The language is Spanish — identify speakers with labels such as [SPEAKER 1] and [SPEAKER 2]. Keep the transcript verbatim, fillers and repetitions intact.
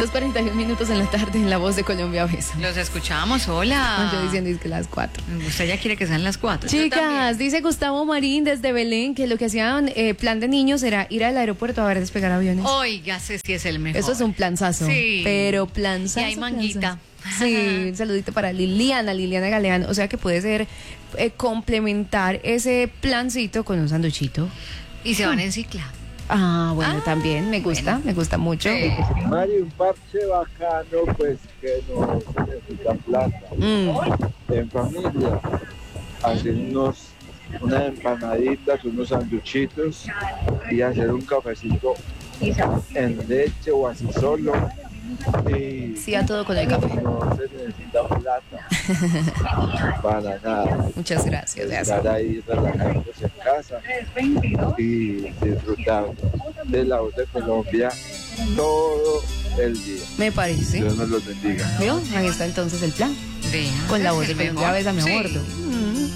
[SPEAKER 1] dos cuarenta y un minutos en la tarde en La Voz de Colombia Besa.
[SPEAKER 2] Los escuchamos, hola.
[SPEAKER 1] Yo diciendo es que las cuatro.
[SPEAKER 2] Usted ya quiere que sean las cuatro.
[SPEAKER 1] Chicas, dice Gustavo Marín desde Belén que lo que hacían eh, plan de niños era ir al aeropuerto a ver despegar aviones.
[SPEAKER 2] Oiga, sé si es el mejor.
[SPEAKER 1] Eso es un planzazo.
[SPEAKER 2] Sí.
[SPEAKER 1] Pero planzazo.
[SPEAKER 2] Y hay manguita.
[SPEAKER 1] Planzazo. Sí, un saludito para Liliana, Liliana Galeán. O sea que puede ser eh, complementar ese plancito con un sanduchito.
[SPEAKER 2] Y se van en cicla.
[SPEAKER 1] Ah, bueno,
[SPEAKER 2] Ah,
[SPEAKER 1] también me gusta,
[SPEAKER 2] bueno.
[SPEAKER 1] me gusta mucho.
[SPEAKER 2] Sí.
[SPEAKER 3] Mari, un parche bacano, pues que no se necesita plata.
[SPEAKER 1] Mm.
[SPEAKER 3] En familia, hacer unos, unas empanaditas, unos sanduchitos y hacer un cafecito en leche o así solo. Y
[SPEAKER 1] Sí, a todo con el café.
[SPEAKER 3] no se necesita plata para nada.
[SPEAKER 1] Muchas gracias.
[SPEAKER 3] Estar
[SPEAKER 1] gracias.
[SPEAKER 3] ahí relajándose en casa y disfrutar de La Voz de Colombia todo el día.
[SPEAKER 1] Me parece.
[SPEAKER 3] Dios nos los bendiga.
[SPEAKER 1] ¿Vio? Ahí está entonces el plan.
[SPEAKER 2] Vea,
[SPEAKER 1] Con La
[SPEAKER 2] es
[SPEAKER 1] Voz de
[SPEAKER 2] el
[SPEAKER 1] Colombia
[SPEAKER 2] mejor.
[SPEAKER 1] Besa, mi
[SPEAKER 2] Sí.
[SPEAKER 1] abordo.